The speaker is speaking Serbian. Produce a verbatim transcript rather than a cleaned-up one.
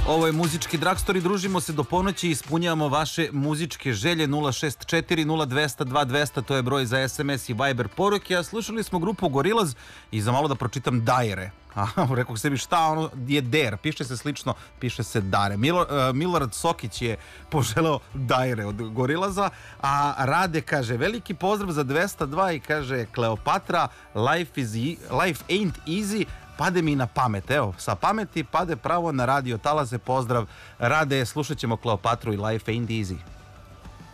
Ovo je muzički Dragstor i družimo se do ponoći i ispunjavamo vaše muzičke želje. Nula šest četiri nula dvesta dva dvesta, to je broj za es em es i Viber poruke. A slušali smo grupu Gorillaz i za malo da pročitam Dajre. A, rekao sebi šta ono je Der, piše se slično, piše se Dare. Milo, uh, Milorad Sokić je poželeo Dajre od Gorillaza, a Rade kaže veliki pozdrav za dvesta dva i kaže Kleopatra, life, is e life ain't easy, pade mi na pamet. Evo, sa pameti pade pravo na radio talase. Pozdrav Rade, slušat ćemo Kleopatru i Life ain't easy.